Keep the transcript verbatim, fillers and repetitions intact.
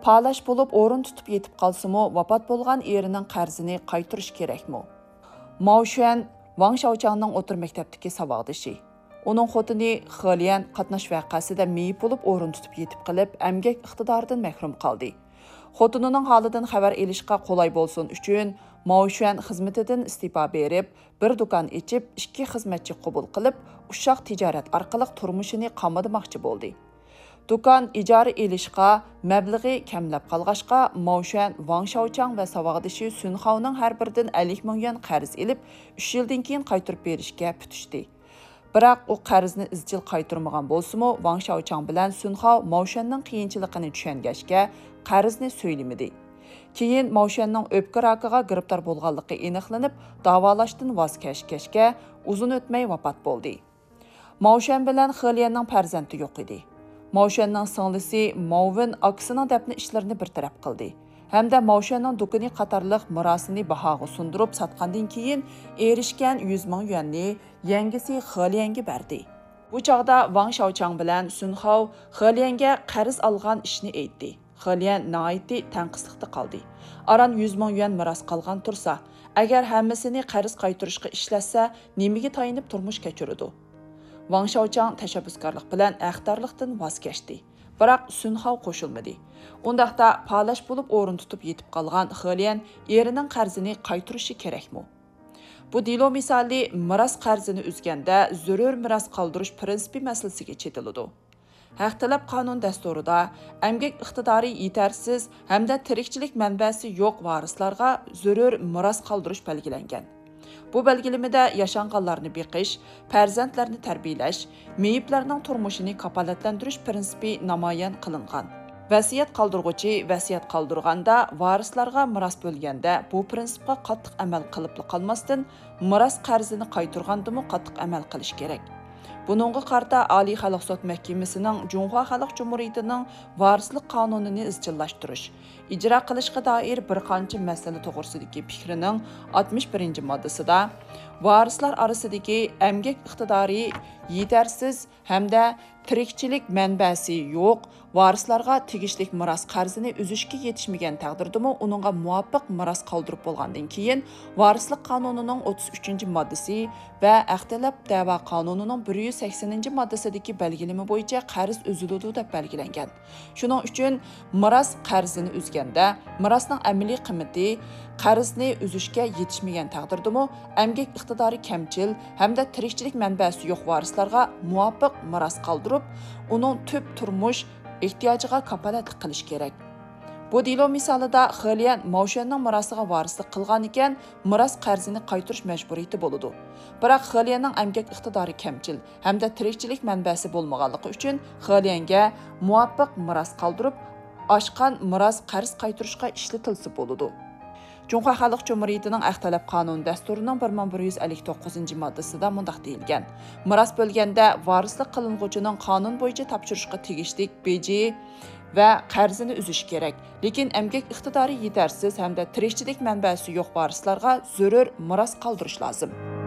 palash bo'lib o'rin tutib yetib qolsa-mu, vafot bo'lgan erining qarzini qaytarish kerakmi? Mao Xuan Wang Shaochangning o'tir maktabdagi savod'ishi. Uning xotini Xilian qatnash vaqasida meyib bo'lib o'rin tutib yetib qilib, emgak iqtidoridan mahrum qoldi. Xotinining holidan xabar elishga qulay bo'lsin uchun Mao Xuan xizmatidan istifa berib, bir do'kon ochib, ikki xizmatchi qabul qilib, ushaq tijorat orqali turmushini qamadamoqchi bo'ldi. Do'kon ijara elishga mablag'i kamlab qolg'ashqa, Mao Xuan Wang Shaochang va savod'ishi Sun Haoning har biridan ellik ming yuan qarz elib, uch yildan keyin qaytarib berishga putishdi. Biroq u qarzni izchil qaytarmagan bo'lsa-mu, Wang Shaochang bilan Sun Hao Mao Xuanning qiyinchiligini tushungachga qarzni söylemedi. Keyin Mao Xuanning o'pka rakiga giribtor bo'lganligi aniqlanib, davolashdan voz kechgachga uzun o'tmay vafot bo'ldi. Mao Xuan bilan Xilianning farzandi yo'q edi. Mao Xuanning singlisi Mao Wen akasining dafn ishlarini bir taraf qildi. Hamda Mao Xuanning do'koni qatorliq mirosini bahoga sundirib sotgandan keyin erishgan yuz ming yuanni yangisi Xilianga berdi. Bu chaqda Wang Shaochang bilan Sun Hao Xilianga qarz olgan ishni aytdi. Xilian naiti tanqisliqda qoldi. Aran yuz ming yuan miros qolgan tursa, agar hammasini qarz qaytarishga ishlatsa, nimaga tayinib turmush kechiradi? Wang Shaochang tashabbuskorlik bilan axtarlikdan voz kechdi. Biroq Sun Hao qo'shilmadi. Undaqda palash bo'lib o'rin tutib yetib qolgan Xilian erining qarzini qaytarishi kerakmi? Bu dilo misoli miros qarzini uzganda zarur miros qoldirish prinsipi masalasiga chetiladi. Haq talab qonun dasturida emgak iqtidori yetarsiz hamda tirikchilik manbasi yo'q varislarga zarur miros qoldirish belgilangan. Bu belgilamada yaşanğanlarını beqish, farzandlarni tarbiyalash, meyiblarning turmushini kafolatlantirish prinsipi namoyon qilingan. Vasiyat qoldirg'uchi vasiyat qoldirganda varislarga miros bo'lganda bu prinsipga qattiq amal qilib qolmasdan miros qarzini qaytargandimi qattiq amal qilish kerak. Bununğa qarta Oliy Xalq sud mahkamasining Junxo Xalq Jumhuriyatining varislik qonunini izchillashtirish, ijro qilishga doir bir qancha masala to'g'risidagi fikrining oltmish birinchi moddasida varislar orasidagi emgak iqtidori yetarsiz hamda tirikchilik manbasi yo'q varislarga tegishlik miros qarzini uzishga yetishmagan taqdirdami uningga muvofiq miros qoldirib bo'lgandan keyin varislik qonunining o'ttiz uchinchi moddasi va Axtalab da'vo qonunining bir yuz saksoninchi moddasidagi belgilama bo'yicha qarz uziladi deb belgilangan. Shuning uchun miros qarzini uzganda mirosning amaliy qiymati qarzni uzishga yetishmagan taqdirdami emgak iqtidori kamchil hamda tirikchilik manbasi yo'q varislarga muvofiq miros qoldirib, uning tub turmush ehtiyojiga kafolatlik qilish kerak. Bu dilo misolida Xilian Mao Xuanning mirosiga varislik qilgan ekan, miros qarzini qaytarish majburiyati bo'ladi. Biroq Xilianning emgak iqtidori kamchil hamda tirikchilik manbasi bo'lmaganligi uchun Xilianga muvofiq miros qoldirib, oshqan miros qarz qaytarishga ishlatilsa bo'ladi. Junxo Xalq Jumhuriyatining Axtalab qonun dasturining bir ming bir yuz ellik to'qqizinchi moddasida mundaq deyilgan. Miros bo'lganda varislik qilinguchining qonun bo'yicha topshirishga tegishli beji va qarzini uzish kerak. Lekin emgak iqtidori yetarsiz hamda tirikchilik manbasi yo'q varislarga zarur miros qoldirish lozim.